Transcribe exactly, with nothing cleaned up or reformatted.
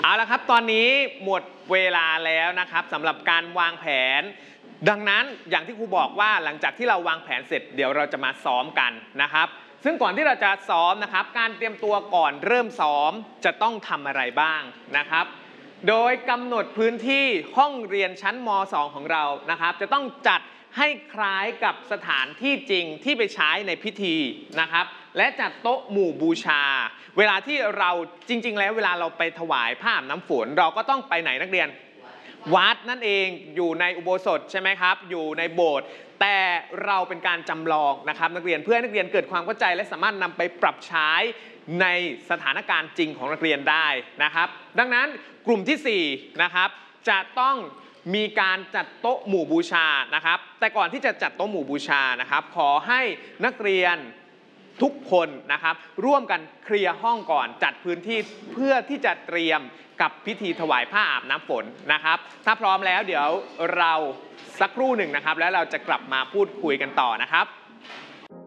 เอาละครับตอนนี้หมดเวลาแล้วนะครับสำหรับการวางแผนดังนั้นอย่างที่ครูบอกว่าหลังจากที่เราวางแผนเสร็จเดี๋ยวเราจะมาซ้อมกันนะครับซึ่งก่อนที่เราจะซ้อมนะครับการเตรียมตัวก่อนเริ่มซ้อมจะต้องทำอะไรบ้างนะครับโดยกำหนดพื้นที่ห้องเรียนชั้นม สอง ของเรานะครับจะต้องจัดให้คล้ายกับสถานที่จริงที่ไปใช้ในพิธีนะครับและจัดโต๊ะหมู่บูชาเวลาที่เราจริงๆแล้วเวลาเราไปถวายผ้าอาบน้ำฝนเราก็ต้องไปไหนนักเรียนวัดนั่นเองอยู่ในอุโบสถใช่ไหมครับอยู่ในโบสถ์แต่เราเป็นการจำลองนะครับนักเรียนเพื่อให้นักเรียนเกิดความเข้าใจและสามารถนำไปปรับใช้ในสถานการณ์จริงของนักเรียนได้นะครับดังนั้นกลุ่มที่สี่นะครับจะต้องมีการจัดโต๊ะหมู่บูชานะครับแต่ก่อนที่จะจัดโต๊ะหมู่บูชานะครับขอให้นักเรียนทุกคนนะครับร่วมกันเคลียร์ห้องก่อนจัดพื้นที่เพื่อที่จะเตรียมกับพิธีถวายผ้าอาบน้ำฝนนะครับถ้าพร้อมแล้วเดี๋ยวเราสักครู่หนึ่งนะครับแล้วเราจะกลับมาพูดคุยกันต่อนะครับ